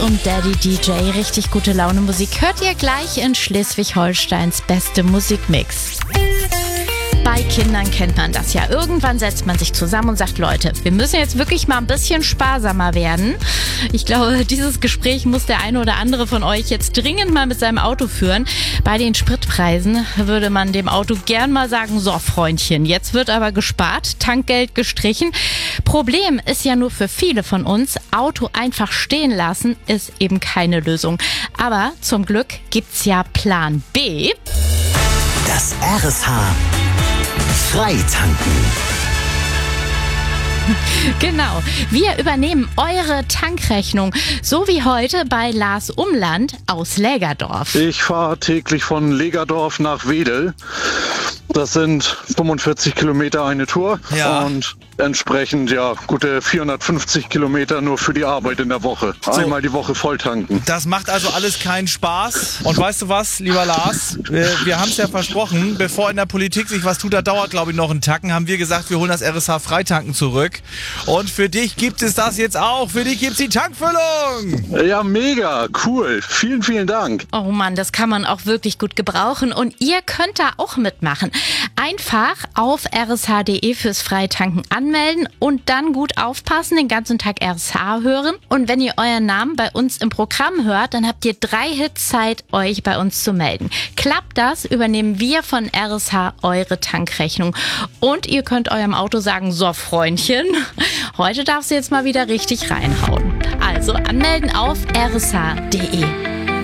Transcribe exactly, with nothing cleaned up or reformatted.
und Daddy D J. Richtig gute Laune Musik hört ihr gleich in Schleswig-Holsteins beste Musikmix. Bei Kindern kennt man das ja. Irgendwann setzt man sich zusammen und sagt, Leute, wir müssen jetzt wirklich mal ein bisschen sparsamer werden. Ich glaube, dieses Gespräch muss der eine oder andere von euch jetzt dringend mal mit seinem Auto führen. Bei den Spritpreisen würde man dem Auto gern mal sagen, so Freundchen, jetzt wird aber gespart, Tankgeld gestrichen. Problem ist ja nur für viele von uns, Auto einfach stehen lassen ist eben keine Lösung. Aber zum Glück gibt's ja Plan B. Das R S H Freitanken. Genau, wir übernehmen eure Tankrechnung, so wie heute bei Lars Umland aus Lägerdorf. Ich fahre täglich von Lägerdorf nach Wedel. Das sind fünfundvierzig Kilometer eine Tour Ja. und entsprechend ja gute vierhundertfünfzig Kilometer nur für die Arbeit in der Woche. So. Einmal die Woche voll tanken. Das macht also alles keinen Spaß. Und weißt du was, lieber Lars? Wir, wir haben es ja versprochen, bevor in der Politik sich was tut, da dauert, glaube ich, noch ein Tacken, haben wir gesagt, wir holen das R S H Freitanken zurück. Und für dich gibt es das jetzt auch. Für dich gibt es die Tankfüllung. Ja, mega, cool. Vielen, vielen Dank. Oh Mann, das kann man auch wirklich gut gebrauchen und ihr könnt da auch mitmachen. Einfach auf r s h punkt d e fürs Freitanken anmelden und dann gut aufpassen, den ganzen Tag R S H hören. Und wenn ihr euren Namen bei uns im Programm hört, dann habt ihr drei Hits Zeit, euch bei uns zu melden. Klappt das, übernehmen wir von R S H eure Tankrechnung. Und ihr könnt eurem Auto sagen, so Freundchen, heute darfst du jetzt mal wieder richtig reinhauen. Also anmelden auf r s h punkt d e.